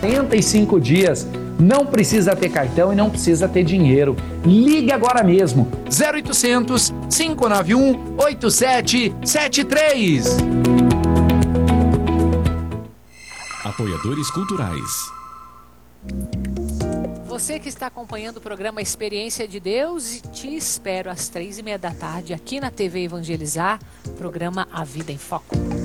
45 dias. Não precisa ter cartão e não precisa ter dinheiro. Ligue agora mesmo. 0800 591 8773. Apoiadores culturais. Você que está acompanhando o programa Experiência de Deus, e te espero às 3h30 da tarde aqui na TV Evangelizar, programa A Vida em Foco.